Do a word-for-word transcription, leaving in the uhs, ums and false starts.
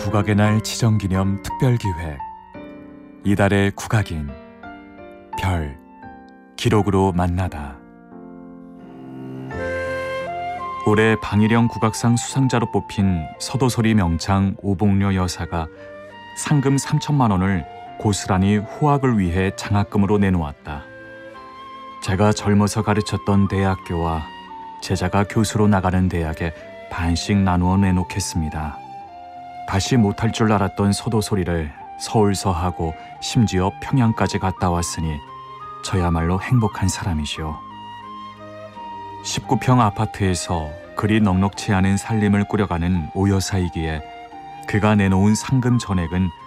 국악의 날 지정기념 특별기획 이달의 국악인 별 기록으로 만나다. 올해 방일영 국악상 수상자로 뽑힌 서도소리 명창 오봉려 여사가 상금 삼천만 원을 고스란히 호학을 위해 장학금으로 내놓았다. 제가 젊어서 가르쳤던 대학교와 제자가 교수로 나가는 대학에 반씩 나누어 내놓겠습니다. 다시 못할 줄 알았던 서도소리를 서울서 하고 심지어 평양까지 갔다 왔으니 저야말로 행복한 사람이시오. 십구 평 아파트에서 그리 넉넉치 않은 살림을 꾸려가는 오 여사이기에 그가 내놓은 상금 전액은